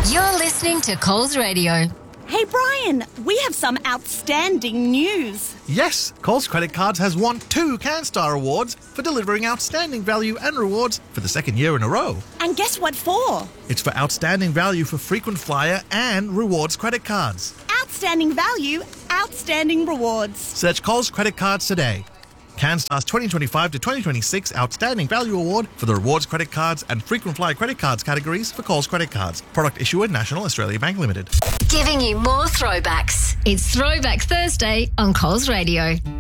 You're listening to Coles Radio. Hey Brian, we have some outstanding news. Yes, Coles Credit Cards has won 2 CanStar Awards for delivering outstanding value and rewards for the second year in a row. And guess what for? It's for outstanding value for frequent flyer and rewards credit cards. Outstanding value, outstanding rewards. Search Coles Credit Cards today. CanStar's 2025 to 2026 Outstanding Value Award for the rewards credit cards and frequent flyer credit cards categories for Coles Credit Cards. Product issuer National Australia Bank Limited. Giving you more throwbacks. It's Throwback Thursday on Coles Radio.